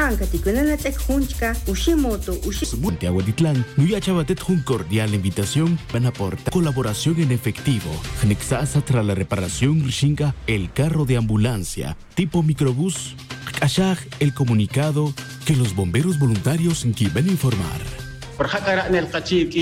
Huanca tikunana tek hunchka ushimoto Santiago Titlán, Nuya Chabatet un cordial invitación para aportar colaboración en efectivo. Nexasa tras la reparación Rishinka, el carro de ambulancia tipo microbús. Ashag el comunicado que los bomberos voluntarios quieren informar.